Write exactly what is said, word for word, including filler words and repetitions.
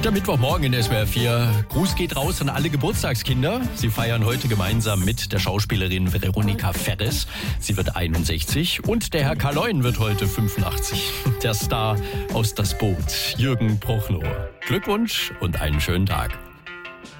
Der Mittwochmorgen in S W R vier. Gruß geht raus an alle Geburtstagskinder. Sie feiern heute gemeinsam mit der Schauspielerin Veronika Ferres. Sie wird einundsechzig. Und der Herr Kaloin wird heute fünfundachtzig. Der Star aus Das Boot, Jürgen Prochnow. Glückwunsch und einen schönen Tag.